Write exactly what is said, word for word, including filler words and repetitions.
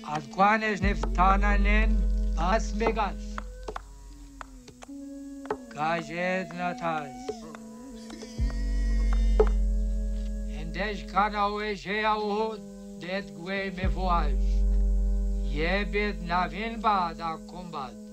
Adquanes neftananen as megas. Gajet natas. Endej kanawe jeao det gue me voage. Yebet navin ba da combat.